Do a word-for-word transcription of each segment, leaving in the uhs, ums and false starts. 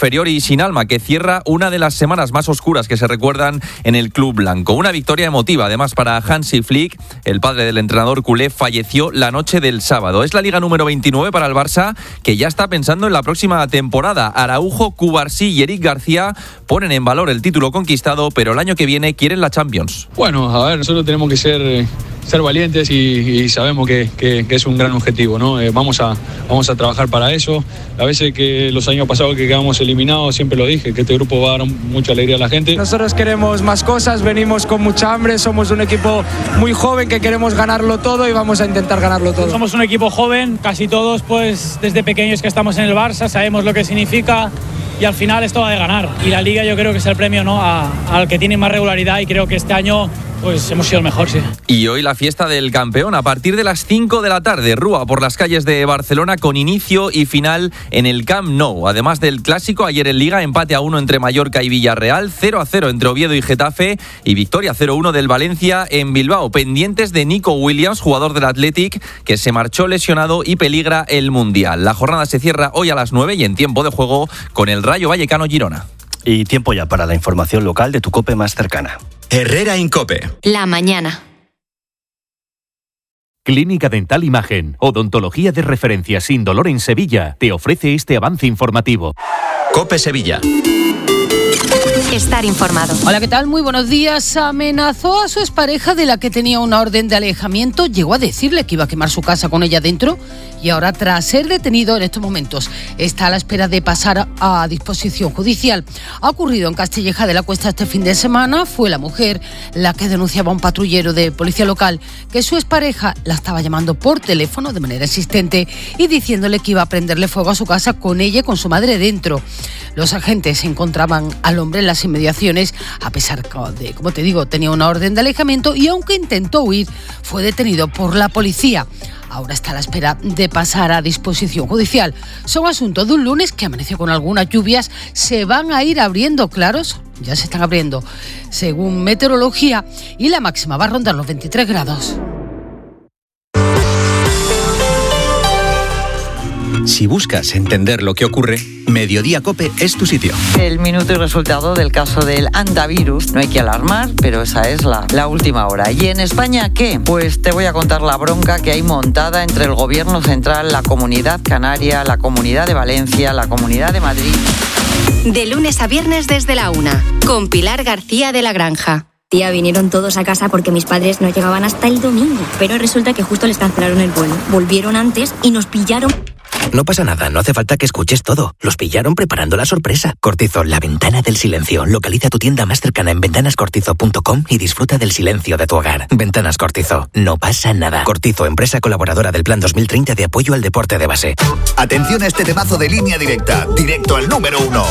inferior y sin alma, que cierra una de las semanas más oscuras que se recuerdan en el club blanco. Una victoria emotiva, además, para Hansi Flick. El padre del entrenador culé falleció la noche del sábado. Es la Liga número veintinueve para el Barça, que ya está pensando en la próxima temporada. Araujo, Cubarsí y Eric García ponen en valor el título conquistado, pero el año que viene quieren la Champions. Bueno, a ver, nosotros tenemos que ser... ser valientes y, y sabemos que, que, que es un gran objetivo, ¿no? Eh, vamos a vamos a trabajar para eso. A veces que los años pasados que quedamos eliminados, siempre lo dije, que este grupo va a dar mucha alegría a la gente. Nosotros queremos más cosas, venimos con mucha hambre, somos un equipo muy joven que queremos ganarlo todo y vamos a intentar ganarlo todo. Somos un equipo joven, casi todos pues desde pequeños que estamos en el Barça, sabemos lo que significa. Y al final esto va de ganar. Y la Liga yo creo que es el premio, ¿no?, a, al que tiene más regularidad, y creo que este año pues hemos sido el mejor, sí. Y hoy la fiesta del campeón a partir de las cinco de la tarde. Rúa por las calles de Barcelona con inicio y final en el Camp Nou. Además del clásico, ayer en Liga, empate a uno entre Mallorca y Villarreal, cero a cero entre Oviedo y Getafe y victoria cero uno del Valencia en Bilbao. Pendientes de Nico Williams, jugador del Athletic, que se marchó lesionado y peligra el Mundial. La jornada se cierra hoy a las nueve y en tiempo de juego con el Rayo Vallecano Girona. Y tiempo ya para la información local de tu COPE más cercana. Herrera Incope. La mañana. Clínica Dental Imagen, odontología de referencia sin dolor en Sevilla, te ofrece este avance informativo. COPE Sevilla. Estar informado. Hola, ¿qué tal? Muy buenos días. Amenazó a su expareja, de la que tenía una orden de alejamiento. Llegó a decirle que iba a quemar su casa con ella dentro. Y ahora, tras ser detenido en estos momentos, está a la espera de pasar a disposición judicial. Ha ocurrido en Castilleja de la Cuesta este fin de semana. Fue la mujer la que denunciaba a un patrullero de policía local que su expareja la estaba llamando por teléfono de manera insistente y diciéndole que iba a prenderle fuego a su casa con ella y con su madre dentro. Los agentes encontraban al hombre en las inmediaciones, a pesar de, como te digo, tenía una orden de alejamiento, y aunque intentó huir, fue detenido por la policía. Ahora está a la espera de pasar a disposición judicial. Son asuntos de un lunes que amaneció con algunas lluvias. Se van a ir abriendo claros, ya se están abriendo, según meteorología, y la máxima va a rondar los veintitrés grados. Si buscas entender lo que ocurre, Mediodía COPE es tu sitio. El minuto y resultado del caso del hantavirus. No hay que alarmar, pero esa es la, la última hora. ¿Y en España qué? Pues te voy a contar la bronca que hay montada entre el Gobierno central, la Comunidad Canaria, la Comunidad de Valencia, la Comunidad de Madrid. De lunes a viernes desde la una, con Pilar García de la Granja. Tía, vinieron todos a casa porque mis padres no llegaban hasta el domingo. Pero resulta que justo les cancelaron el vuelo. Volvieron antes y nos pillaron. No pasa nada, no hace falta que escuches todo. Los pillaron preparando la sorpresa. Cortizo, la ventana del silencio. Localiza tu tienda más cercana en ventanas cortizo punto com y disfruta del silencio de tu hogar. Ventanas Cortizo, no pasa nada. Cortizo, empresa colaboradora del Plan dos mil treinta de apoyo al deporte de base. Atención a este temazo de Línea Directa, directo al número uno.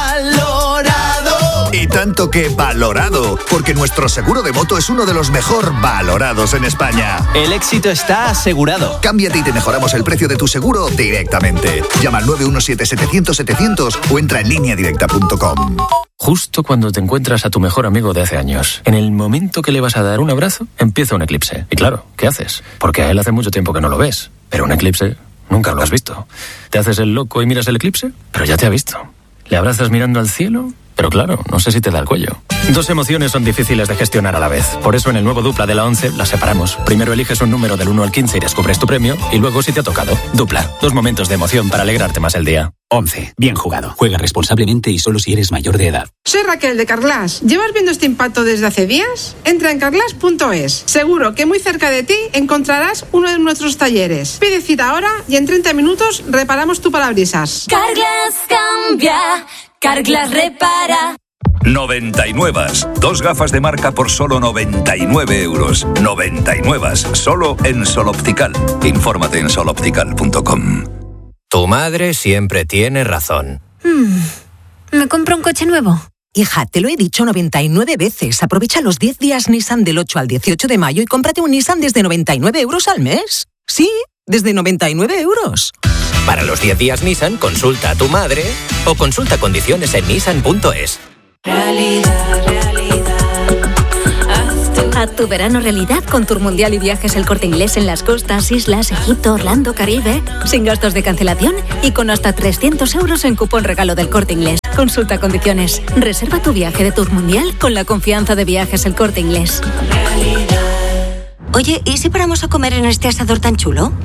¡Valorado! Y tanto que valorado, porque nuestro seguro de moto es uno de los mejor valorados en España. El éxito está asegurado. Cámbiate y te mejoramos el precio de tu seguro directamente. Llama al nueve uno siete setecientos setecientos o entra en línea directa punto com. Justo cuando te encuentras a tu mejor amigo de hace años, en el momento que le vas a dar un abrazo, empieza un eclipse. Y claro, ¿qué haces? Porque a él hace mucho tiempo que no lo ves. Pero un eclipse nunca lo has visto. ¿Te haces el loco y miras el eclipse? Pero ya te ha visto. ¿Le abrazas mirando al cielo? Pero claro, no sé si te da el cuello. Dos emociones son difíciles de gestionar a la vez. Por eso en el nuevo Dupla de la once las separamos. Primero eliges un número del uno al quince y descubres tu premio. Y luego si te ha tocado. Dupla. Dos momentos de emoción para alegrarte más el día. once. Bien jugado. Juega responsablemente y solo si eres mayor de edad. Soy Raquel de Carglass. ¿Llevas viendo este impacto desde hace días? Entra en carglass punto es. Seguro que muy cerca de ti encontrarás uno de nuestros talleres. Pide cita ahora y en treinta minutos reparamos tu parabrisas. Carglass cambia. Carglass repara. noventa y nueve. Dos gafas de marca por solo noventa y nueve euros. noventa y nueve. Solo en Sol Optical. Infórmate en sol optical punto com. Tu madre siempre tiene razón. Hmm. ¿Me compro un coche nuevo? Hija, te lo he dicho noventa y nueve veces. Aprovecha los diez días Nissan del ocho al dieciocho de mayo y cómprate un Nissan desde noventa y nueve euros al mes. Sí, desde noventa y nueve euros. Para los diez días Nissan, consulta a tu madre o consulta condiciones en nissan punto es. Realidad, realidad. Haz tu verano realidad con Tour Mundial y Viajes El Corte Inglés en las costas, islas, Egipto, Orlando, Caribe. Sin gastos de cancelación y con hasta trescientos euros en cupón regalo del Corte Inglés. Consulta condiciones. Reserva tu viaje de Tour Mundial con la confianza de Viajes El Corte Inglés. Oye, ¿y si paramos a comer en este asador tan chulo?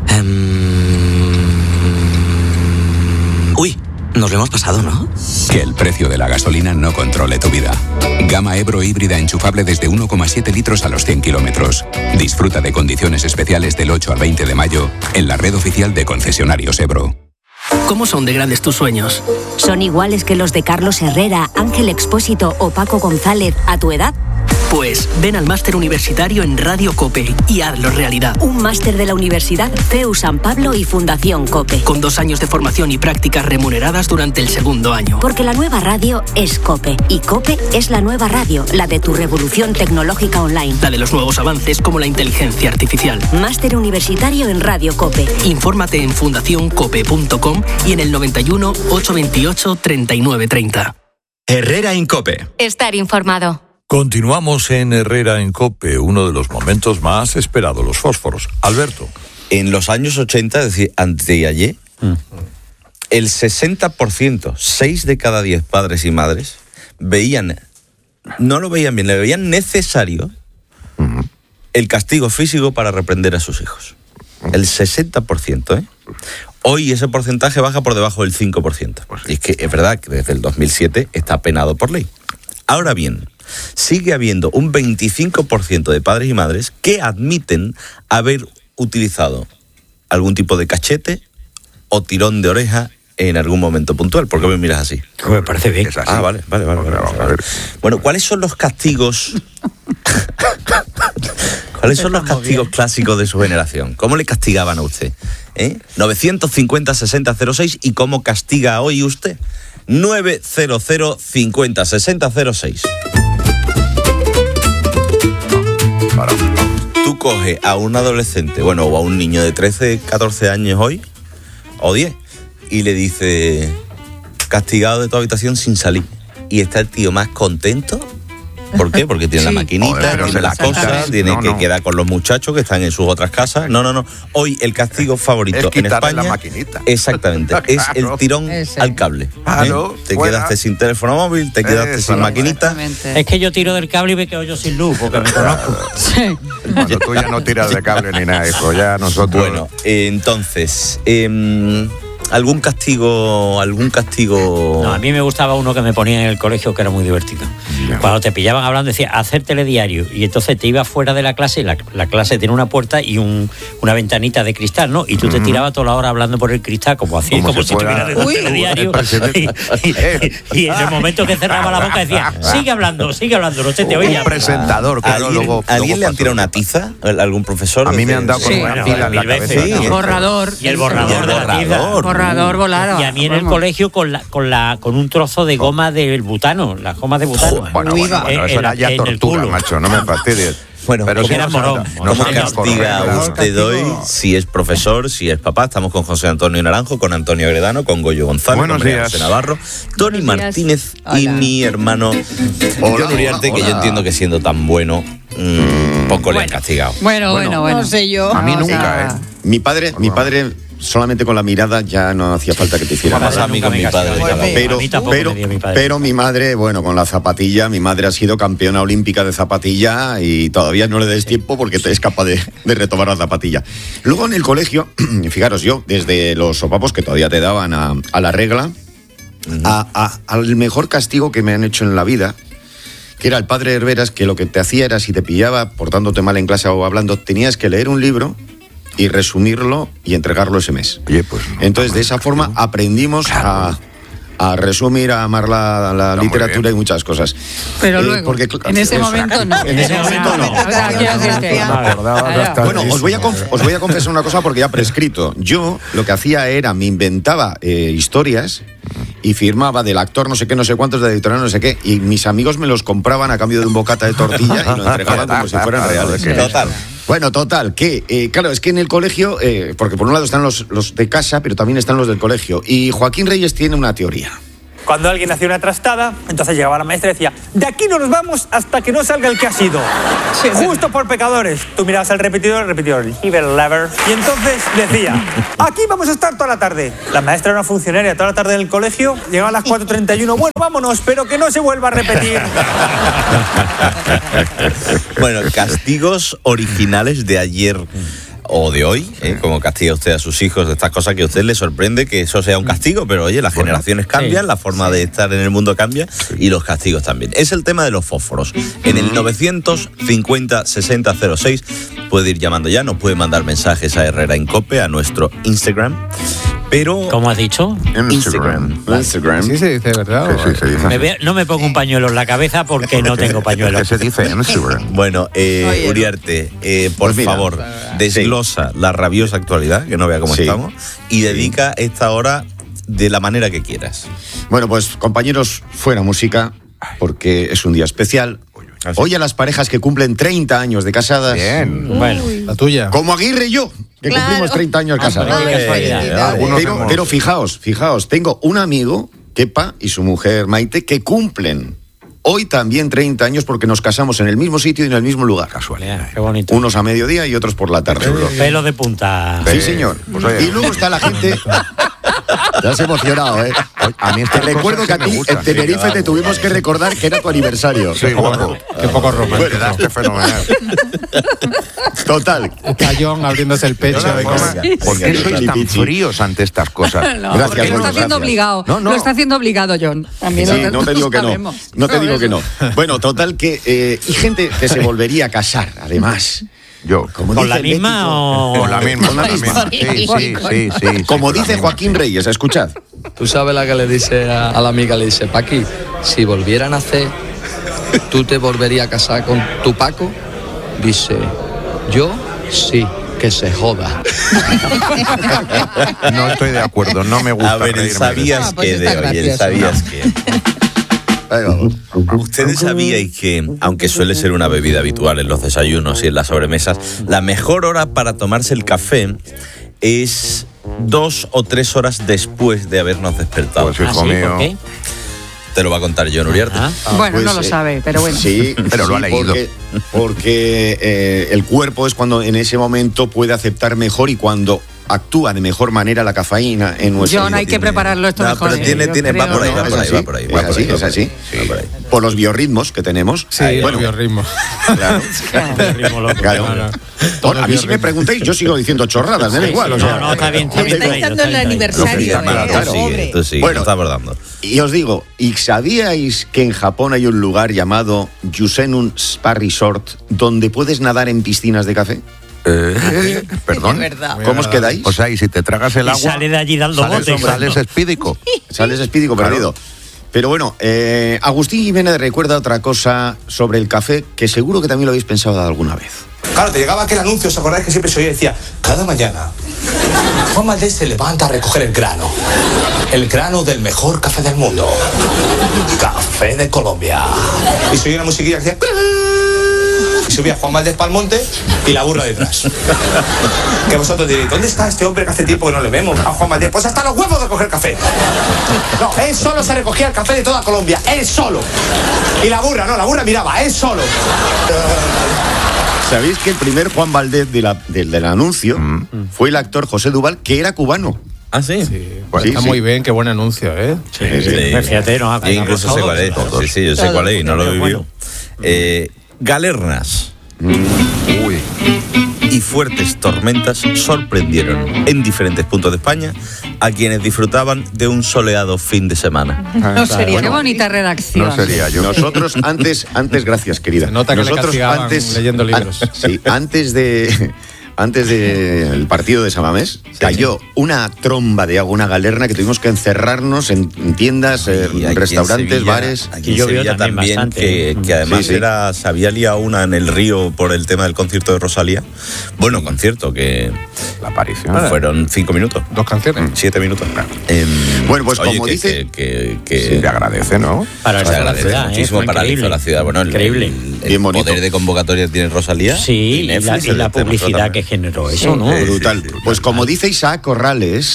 Um... Uy, nos lo hemos pasado, ¿no? Que el precio de la gasolina no controle tu vida. Gama Ebro híbrida enchufable desde uno coma siete litros a los cien kilómetros. Disfruta de condiciones especiales del ocho al veinte de mayo en la red oficial de concesionarios Ebro. ¿Cómo son de grandes tus sueños? ¿Son iguales que los de Carlos Herrera, Ángel Expósito o Paco González a tu edad? Pues ven al máster universitario en Radio COPE y hazlo realidad. Un máster de la Universidad C E U San Pablo y Fundación COPE. Con dos años de formación y prácticas remuneradas durante el segundo año. Porque la nueva radio es COPE y COPE es la nueva radio, la de tu revolución tecnológica online. La de los nuevos avances como la inteligencia artificial. Máster universitario en Radio COPE. Infórmate en fundación cope punto com y en el noventa y uno, ochocientos veintiocho, treinta y nueve treinta. Herrera en COPE. Estar informado. Continuamos en Herrera en COPE, uno de los momentos más esperados, los fósforos. Alberto. En los años ochenta, es decir, anteayer, mm. el sesenta por ciento, seis de cada diez padres y madres, veían, no lo veían bien, le veían necesario mm. el castigo físico para reprender a sus hijos. El sesenta por ciento, ¿eh? Hoy ese porcentaje baja por debajo del cinco por ciento. Y es que es verdad que desde el dos mil siete está penado por ley. Ahora bien, sigue habiendo un veinticinco por ciento de padres y madres que admiten haber utilizado algún tipo de cachete o tirón de oreja en algún momento puntual. ¿Por qué me miras así? Me parece bien. Ah, vale, vale, vale. vale, vale, vale. Bueno, ¿cuáles son los castigos? ¿Cuáles son los castigos clásicos de su generación? ¿Cómo le castigaban a usted? ¿Eh? novecientos cincuenta, sesenta, cero seis. ¿Y cómo castiga hoy usted? novecientos cincuenta, sesenta, cero seis. Tú coges a un adolescente, bueno, o a un niño de trece, catorce años hoy, o diez, y le dice, castigado de tu habitación sin salir. Y está el tío más contento. ¿Por qué? Porque tiene sí. la maquinita, Joder, tiene las cosas, tiene no, que no. quedar con los muchachos que están en sus otras casas. No, no, no. Hoy el castigo favorito es en España... la maquinita. Exactamente. claro. Es el tirón Ese. al cable. Claro, ¿eh? Te fuera. quedaste sin teléfono móvil, te quedaste Eso, sin maquinita. Es que yo tiro del cable y me quedo yo sin luz, porque me conozco. Sí. Cuando tú ya no tiras de cable ni nada, hijo, ya nosotros... Bueno, eh, entonces... Eh, ¿Algún castigo, algún castigo...? No, a mí me gustaba uno que me ponía en el colegio que era muy divertido. Yeah. Cuando te pillaban hablando decía, hacer telediario. Y entonces te ibas fuera de la clase, y la, la clase tiene una puerta y un, una ventanita de cristal, ¿no? Y tú te tirabas toda la hora hablando por el cristal, como así, como, como si estuvieras en un telediario. Y, y, y, y en el momento que cerraba la boca decía, sigue hablando, sigue hablando, no se te oía. Un presentador, claro, ¿Alguien, luego... ¿alguien luego le han tirado una tiza? ¿Algún profesor? A mí me han dado con sí. una pila en la cabeza. Sí. El borrador. Y el borrador de la tiza. Borrador volado. Y a mí en el colegio con la con la con un trozo de goma del butano, las gomas de butano. Oh, bueno, bueno, bueno, eso era ya tortura, macho, no me fastidies. Bueno, pero si era morón. ¿Cómo castiga usted hoy? Si es profesor, si es papá. Estamos con José Antonio Naranjo, con Antonio Agredano, con Goyo González, Buenos con días. José Navarro, Tony Martínez y Hola. mi hermano John Uriarte, que yo entiendo que siendo tan bueno, mmm, poco bueno. le han castigado. Bueno, bueno, bueno, bueno. No sé yo. A mí o nunca, sea, ¿eh? Mi padre, mi padre... Solamente con la mirada ya no hacía falta que te hiciera nada. A mí con mi padre. Pero, pero, mi padre. pero mi madre, bueno, con la zapatilla, mi madre ha sido campeona olímpica de zapatilla y todavía no le des tiempo porque te es capaz de, de retomar la zapatilla. Luego en el colegio, fijaros yo, desde los sopapos que todavía te daban a, a la regla, uh-huh. a, a, al mejor castigo que me han hecho en la vida, que era el padre Herberas, que lo que te hacía era, si te pillaba portándote mal en clase o hablando, tenías que leer un libro y resumirlo y entregarlo ese mes. Oye, pues no, Entonces, de esa forma aprendimos claro. a, a resumir, a amar la, la literatura y muchas cosas. Pero eh, luego, porque, en ese o sea, momento no. En ese momento no. O sea, quiero decirte. Bueno, os voy, a conf- os voy a confesar una cosa porque ya prescrito. Yo lo que hacía era, me inventaba eh, historias y firmaba del actor no sé qué, no sé cuántos, de editorial no sé qué, y mis amigos me los compraban a cambio de un bocata de tortilla y lo entregaban como si fueran reales. Total. Bueno, total, que, eh, claro, es que en el colegio, eh, porque por un lado están los, los de casa, pero también están los del colegio, y Joaquín Reyes tiene una teoría. Cuando alguien hacía una trastada, entonces llegaba la maestra y decía, de aquí no nos vamos hasta que no salga el que ha sido. Sí, justo por pecadores. Tú mirabas al repetidor, el repetidor, lever, lever. Y entonces decía, aquí vamos a estar toda la tarde. La maestra era una funcionaria toda la tarde en el colegio, llegaba a las cuatro treinta y uno, bueno, vámonos, pero que no se vuelva a repetir. Bueno, castigos originales de ayer o de hoy, ¿eh? Como castiga usted a sus hijos de estas cosas que a usted le sorprende que eso sea un castigo, pero oye, las bueno, generaciones cambian, sí, la forma sí. de estar en el mundo cambia y los castigos también. Es el tema de los fósforos. En el novecientos cincuenta sesenta cero seis puede ir llamando ya, nos puede mandar mensajes a Herrera en Cope, a nuestro Instagram. Pero... ¿Cómo has dicho? Instagram. Instagram. Sí se dice, ¿verdad? Sí, sí, se dice. Me ve, no me pongo un pañuelo en la cabeza porque no tengo pañuelo. ¿Qué se dice Instagram? Bueno, eh, Oye, Uriarte, eh, por pues favor, desglosa sí. la rabiosa actualidad, que no vea cómo sí. estamos, y dedica sí. esta hora de la manera que quieras. Bueno, pues compañeros, fuera música, porque es un día especial. Hoy a las parejas que cumplen treinta años de casadas. Bien. Bueno, la tuya. Como Aguirre y yo, que claro. cumplimos treinta años casados. Ah, pero, pero, pero fijaos, fijaos, tengo un amigo, Kepa, y su mujer Maite, que cumplen hoy también treinta años porque nos casamos en el mismo sitio y en el mismo lugar. Casualidad. Qué bonito. Unos a mediodía y otros por la tarde. Pelo, pelo de punta. Sí, señor. Pues, oye, y luego está la gente... Te has emocionado, ¿eh? A mí te recuerdo que a ti en Tenerife sí, te tuvimos que recordar que era tu aniversario. Sí, guapo. Qué poco romántico. Bueno, qué fenomenal. Total. Está John abriéndose el pecho. ¿Por qué sois tan fríos ante estas cosas? No, gracias, porque lo está haciendo obligado. No, no. Lo está haciendo obligado, John. También sí, lo, no te digo que no. No te digo que no. Bueno, total que... Eh, y gente que se volvería a casar, además... Yo, como ¿Con la misma México, o...? Con la misma, con la misma. Sí, sí, sí, sí, sí. Como dice Joaquín Reyes, escuchad. Tú sabes la que le dice a, a la amiga, le dice, Paqui, si volvieran a hacer, ¿tú te volverías a casar con tu Paco? Dice, yo sí, que se joda. No estoy de acuerdo, no me gusta. A ver, el sabías que de hoy, el sabías que... Ustedes sabíais que, aunque suele ser una bebida habitual en los desayunos y en las sobremesas, la mejor hora para tomarse el café es dos o tres horas después de habernos despertado. Pues hijo mío. ¿Por qué? Te lo va a contar John Uriarte. Ah, bueno, pues, no lo sabe, pero bueno. Sí, pero sí, lo ha leído. Porque, porque eh, el cuerpo es cuando en ese momento puede aceptar mejor y cuando actúa de mejor manera la cafeína en nuestro... John, hay que prepararlo esto no, mejor. Pero tiene, tiene, va por ahí, va por ahí, va por ahí. Es así, es así. Por los biorritmos que tenemos. Sí, ahí, bueno, biorritmos. Claro. Claro. Claro. Bueno, a mí si me preguntáis, yo sigo diciendo chorradas, da igual. O sea, no, no, está bien. Me está dando el aniversario. Tú sí, bueno, está abordando. Y os digo, ¿y sabíais que en Japón hay un lugar llamado Yusenun Spa Resort donde puedes nadar en piscinas de café? Eh, perdón, ¿cómo os quedáis? O sea, y si te tragas el agua, y sale de allí dando sales, botes, sales espídico. Sales espídico claro. perdido. Pero bueno, eh, Agustín Jiménez recuerda otra cosa sobre el café que seguro que también lo habéis pensado alguna vez. Claro, te llegaba aquel anuncio, ¿os acordáis que siempre se oía? Decía, cada mañana Juan Valdés se levanta a recoger el grano. El grano del mejor café del mundo. Café de Colombia. Y se oía una musiquilla que decía... Y subía Juan Valdés Palmonte y la burra detrás. Que vosotros diréis, ¿dónde está este hombre que hace tiempo que no le vemos? A Juan Valdés, pues hasta los huevos de coger café. No, él solo se recogía el café de toda Colombia, él solo. Y la burra, no, la burra miraba, él solo. ¿Sabéis que el primer Juan Valdés de la, de, del anuncio mm. fue el actor José Duval, que era cubano? Ah, sí. sí. Pues sí está sí. muy bien, qué buen anuncio, ¿eh? Sí, sí. sí. sí. Fíjate, no, yo incluso sé cuál es. Sí, sí, yo sé cuál es y no lo he vivido. Eh, Galernas mm. Uy. y fuertes tormentas sorprendieron en diferentes puntos de España a quienes disfrutaban de un soleado fin de semana. No sería, bueno, qué bonita redacción. No sería yo. Nosotros antes, antes gracias querida. Se nota que Nosotros le antes leyendo libros. An, sí, antes de antes del partido de San Mamés, sí, cayó sí. una tromba de agua, una galerna que tuvimos que encerrarnos en tiendas, en en restaurantes, en Sevilla, bares. Aquí en Sevilla también, también que, que además sí, sí. era se había liado una en el río por el tema del concierto de Rosalía. Bueno, concierto que la aparición fueron cinco minutos. Dos canciones. Siete minutos. Eh, bueno, pues oye, como que, dice... Que, que, que sí, te agradece, ¿no? Para se agradece ciudad, muchísimo eh, para la, la ciudad. Bueno, increíble. El, el, el poder de convocatoria tiene Rosalía. Sí, y, Netflix, y la, y la publicidad que generó eso, ¿no? Eh, brutal. Pues como dice Isaac Corrales,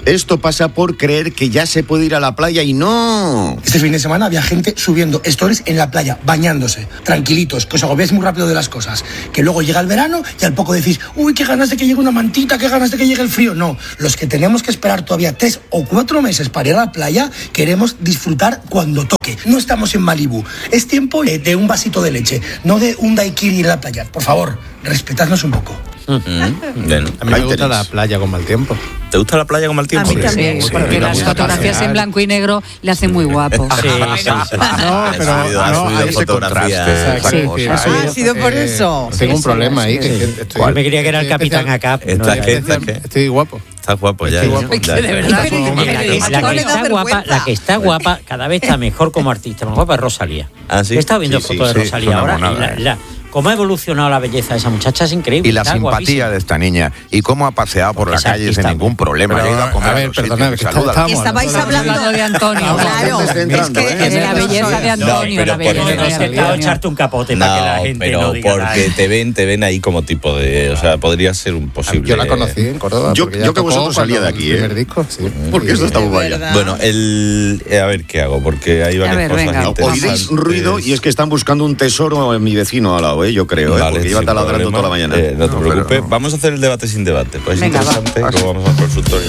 Esto pasa por creer que ya se puede ir a la playa y no. Este fin de semana había gente subiendo stories en la playa, bañándose, tranquilitos, que os agobiáis muy rápido de las cosas. Que luego llega el verano y al poco decís, uy, qué ganas de que llegue una mantita, qué ganas de que llegue el frío. No, los que tenemos que esperar todavía tres o cuatro meses para ir a la playa, queremos disfrutar cuando toque. No estamos en Malibú. Es tiempo de un vasito de leche, no de un daiquiri ir a la playa. Por favor, respetadnos un poco. Mm-hmm. Bien. A mí me gusta la playa con mal tiempo. ¿Te gusta la playa con mal tiempo? A mí también, sí, porque las fotografías en blanco y negro le hacen muy guapo. Sí, sí, sí. No, pero ha subido, ha no, subido fotografías. Sí, sí, ha, ha sido por eso. Eh, tengo un problema ahí. Sí, sí. Que estoy, me quería que era el Capitán Acap. ¿Está qué? ¿Está qué? Estoy guapo. Estás guapo ya. Estoy guapo. ya, ya. De verdad. La que está guapa, la que está guapa, cada vez está mejor como artista. Más guapa es Rosalía. ¿Ah, sí? He estado viendo Sí, fotos sí, de sí, Rosalía es una ahora. Y monada, la, la, cómo ha evolucionado la belleza de esa muchacha es increíble. Y la está simpatía guapísima. de esta niña. Y cómo ha paseado por Porque la esa calle sin artista- ningún problema. Pero, Ha ido a comer a ver, los sitios, perdona, que saluda. estábamos Estabais hablando de Antonio, claro. Es que es la belleza de Antonio, pero la belleza por- de No he intentado Antonio. echarte un capote para que la No, gente pero no diga porque nada. te ven, te ven ahí como tipo de, o sea, podría ser un posible. Yo la conocí en Córdoba. Yo- porque ya yo que tocó vosotros salía de cuando aquí, el ¿eh? primer disco, sí. Porque esto está muy vaya. Bueno, el eh, a ver qué hago, porque hay varias ver, cosas venga. interesantes. Oiréis ruido y es que están buscando un tesoro en mi vecino al lado, ¿eh? Yo creo, ¿eh? Vale, Porque lleva sin taladrando problema. toda la mañana. Eh, no te No, preocupes. pero- Vamos a hacer el debate sin debate. Pues es Venga, va. interesante. y luego vamos al consultorio.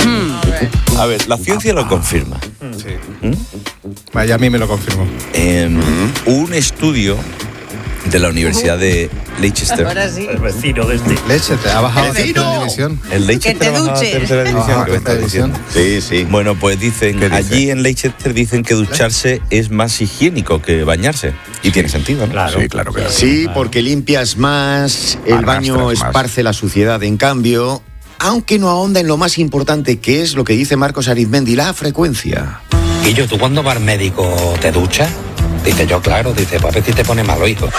A ver, la ciencia lo confirma. Sí. Vaya, a mí me lo confirmó. Eh, Un estudio de la Universidad de Leicester. Ahora sí. El vecino de este. Leche, te ha bajado a ¡Vecino! tercera división. El Leicester Que te ha bajado a duches. tercera división. Ah, ¿Qué me estás tercera diciendo? Sí, sí. Bueno, pues dicen, ¿Qué dice? allí en Leicester dicen que ducharse es más higiénico que bañarse. Y tiene sentido, ¿no? Claro. Sí, claro que Sí, porque limpias más, el Arrastras baño más. esparce la suciedad. En cambio, aunque no ahonda en lo más importante, que es lo que dice Marcos Arizmendi, la frecuencia. Y yo, ¿tú cuando vas al médico te duchas? Dice yo, claro, dice, pues a ver si te pone malo, hijo.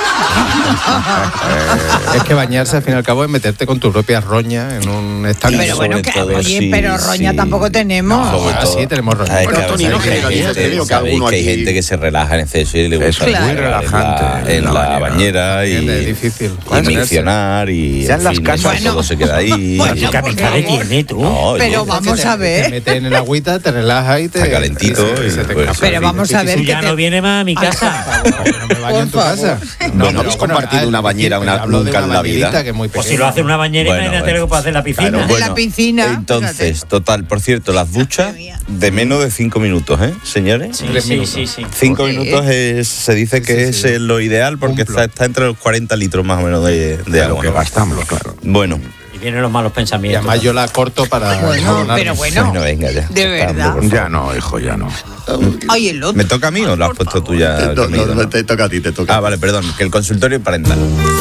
Es que bañarse al fin y al cabo es meterte con tu propia roña en un estanque. Pero bueno, sobre que, todo, oye, sí, pero roña sí. tampoco tenemos. Sobre Ah, todo- sí, tenemos roña. Ay, Bueno, que a Tony, veces no hay generalices, gente- te digo que sabéis alguno que hay aquí- gente que se relaja en exceso y le gusta Eso es muy estar relajante en la, en en la la bañera. bañera y, Es difícil. y miccionar y Ya en las fin, casas- eso todo se queda ahí. Bueno, ¿Qué amistades tiene tú? No, oye, Pero vamos a Te ver. metes en el agüita, te relajas y te. Está calentito se- y se te pues, escapa. Pero vamos a ver Tú que ya te- no vienes más a mi casa. No me baño en tu Por casa. No, no habéis compartido una bañera una- hablo de nunca una en la vida. bañerita que es muy Pues si pequeña. lo hace en una bañera, Bueno, imagínate bueno. lo que puede hacer en la piscina. Claro, En bueno, la piscina. Entonces, total, por cierto, las duchas de menos de cinco minutos, ¿eh, señores? Sí, Tres sí, minutos. sí, sí. Cinco Sí. minutos es, se dice que Sí, sí, es sí. eh, lo ideal porque Cumplo. está, está entre los cuarenta litros más o menos de, de Claro agua. que ¿no? gastamos, claro. Bueno, Y vienen los malos Y pensamientos. además yo la corto para. Bueno, abonarme. pero bueno. bueno, venga ya. De Está, verdad. por favor. Ya no, hijo, ya no. Ay, el otro. ¿Me toca a mí o lo has puesto tú ya? No, no, Carmelito, no, no? te toca a ti, te toca. Ah, vale, perdón, que el consultorio parental.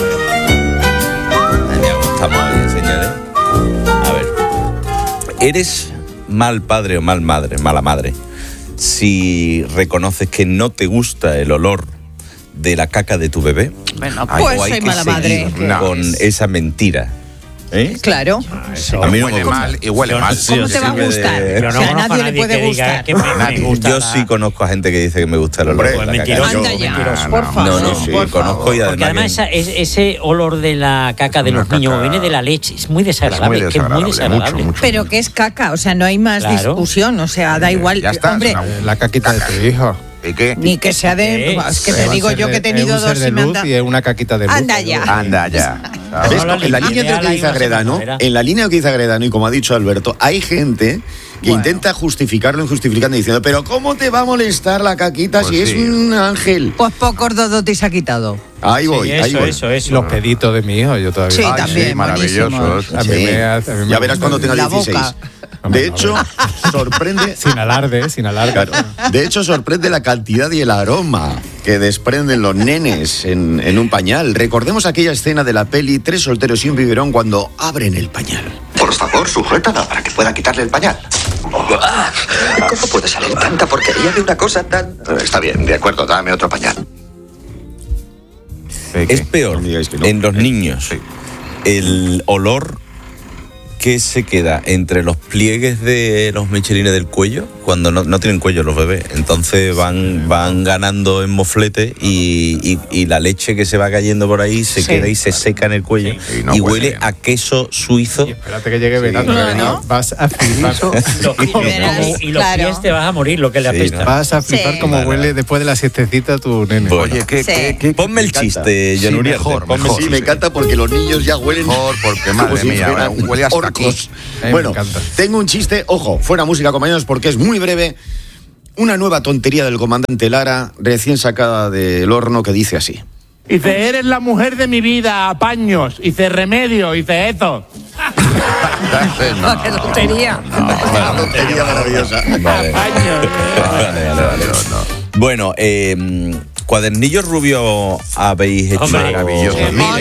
Ya estamos bien, señores. A ver, ¿eres mal padre o mal madre, mala madre, si reconoces que no te gusta el olor de la caca de tu bebé? Bueno, Ay, pues o hay soy que mala madre. seguir con esa mentira. ¿Eh? Claro. A mí no me Huele gusta. mal y huele mal. ¿Cómo te va a gustar? Pero O no sea, a conozco nadie a le nadie puede que diga gustar. que me, me gusta Yo la- sí conozco a gente que dice que me gusta el olor Hombre, de la pues caca. mentiroso. Anda ya, no, por no. favor. No, no, sí, por conozco favor. y Porque además esa- es- ese olor de la caca de Una los niños caca- viene de la leche. Es muy desagradable. Es muy que es muy desagradable, desagradable. mucho, mucho. Pero que es caca, o sea, no hay más Claro. discusión, o sea, da igual. ya está, Hombre, es una- Eh, La caquita de tu hijo. ¿Y qué? ni que sea de. ¿Qué? Es que Es te un digo ser yo de- que he tenido es un ser dos de y me han luz dado- y es una caquita de luz. Anda ya. Anda ya. ¿Ves? No, En la línea de lo que dice hay una Agredano, semana, en la línea de lo que dice Agredano, y como ha dicho Alberto, hay gente que intenta justificarlo injustificando diciendo, pero ¿cómo te va a molestar la caquita Pues si sí. es un ángel? Pues pocos dodotis ha quitado. Ahí voy, Sí, ahí eso, voy. eso, eso. Los peditos de mi hijo, yo todavía. Sí, Ay, también, sí, maravillosos. A mí Sí. me hace- a mí me Ya verás gusta. cuando tenga La dieciséis. boca. De hecho, sorprende. Sin alarde, sin alarde. Claro. De hecho, sorprende la cantidad y el aroma que desprenden los nenes en, en un pañal. Recordemos aquella escena de la peli Tres solteros y un biberón cuando abren el pañal. Por favor, sujétala para que pueda quitarle el pañal. ¿Cómo puede salir tanta porquería de una cosa tan...? Está bien, de acuerdo, dame otro pañal. Es peor No me digáis que no. en los niños el olor que se queda entre los pliegues de los michelines del cuello, cuando no, no tienen cuello los bebés, entonces van, van ganando en moflete y, y, y la leche que se va cayendo por ahí se sí. queda y se seca en el cuello sí. y, no y huele bien. a queso suizo. Y espérate que llegue verano, sí. no, ¿no? Vas a flipar. Y los claro. pies te vas a morir, lo que le apesta. Sí, ¿no? Vas a flipar sí. como claro. huele después de la siestecita tu nene. Oye, ¿qué, sí. qué, qué, ponme el chiste, John sí, Uriarte. Mejor, mejor. Sí, me encanta porque los niños ya huelen mejor, porque madre si mía, huele hasta aquí. Bueno, tengo un chiste, ojo, fuera música, compañeros, porque es muy breve. Una nueva tontería del comandante Lara, recién sacada del horno, que dice así. Dice, eres la mujer de mi vida, apaños. Dice, remedio, dice, eso. no, ¡Qué tontería! No, no, no, una tontería maravillosa. Vale. Apaños. Vale, vale, vale. No, no. Bueno, eh... cuadernillo rubio habéis hecho. Hombre, maravilloso.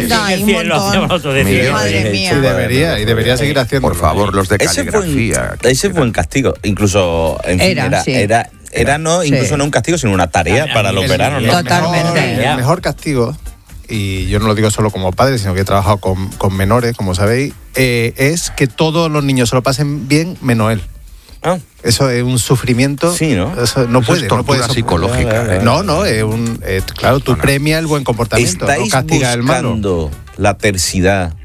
Madre mía. Sí, debería, y debería seguir haciendo. Por favor, los de caligrafía. Ese fue un castigo. Incluso, en fin, era, era, sí. era, era no, incluso sí. no un castigo, sino una tarea para los el, veranos. ¿no? Totalmente. El mejor, el mejor castigo, y yo no lo digo solo como padre, sino que he trabajado con, con menores, como sabéis, eh, es que todos los niños se lo pasen bien, menos él. Ah. Eso es un sufrimiento. Sí, ¿no? Eso no Eso puede, es no puede psicológica. ¿eh? No, no, es un, eh, claro, tú no, no. premias el buen comportamiento, ¿Estáis no castigas el malo. buscando la tersidad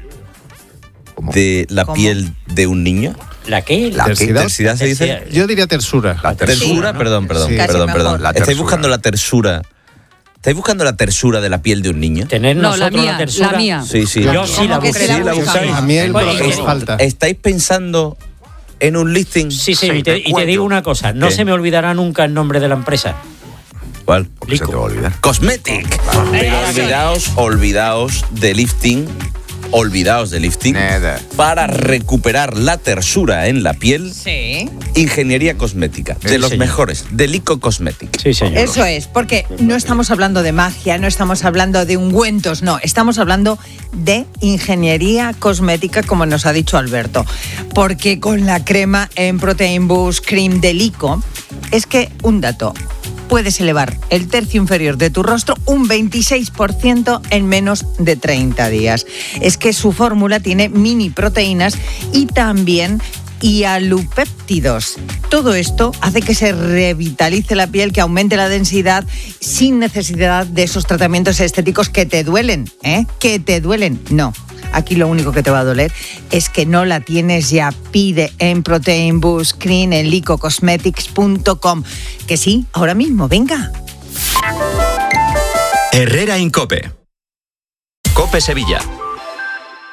de la ¿Cómo? piel de un niño? ¿La qué? ¿La tersidad? ¿Tersidad se dice? Yo diría tersura. La tersura, sí, perdón, perdón, sí. perdón, perdón. La ¿Estáis buscando la tersura? ¿Estáis buscando la tersura de la piel de un niño? Tener no, nosotros la, mía, la tersura. La mía. Sí, sí. Yo sí la busco. Sí, la buscáis. A mí el es falta. ¿Estáis pensando en un listing? Sí, sí, y te, y te digo una cosa, no ¿Qué? se me olvidará nunca el nombre de la empresa. ¿Cuál? Porque se te va a olvidar. Cosmetic. Pero olvidaos, olvidaos de lifting, olvidaos de lifting Nada. para recuperar la tersura en la piel. Sí. Ingeniería cosmética, de sí, los señor. mejores, de Lico Cosmetic. Sí, señor. Eso es, porque no estamos hablando de magia, no estamos hablando de ungüentos, no, estamos hablando de ingeniería cosmética, como nos ha dicho Alberto. Porque con la crema en Protein Boost Cream de Lico, es que, un dato, puedes elevar el tercio inferior de tu rostro un veintiséis por ciento en menos de treinta días. Es que su fórmula tiene mini proteínas y también hialopéptidos. Todo esto hace que se revitalice la piel, que aumente la densidad sin necesidad de esos tratamientos estéticos que te duelen, ¿eh? Que te duelen. No. Aquí lo único que te va a doler es que no la tienes ya. Pide en Protein Boost Cream en lico cosmetics punto com. Que sí, ahora mismo, venga. Herrera Incope. Cope Sevilla.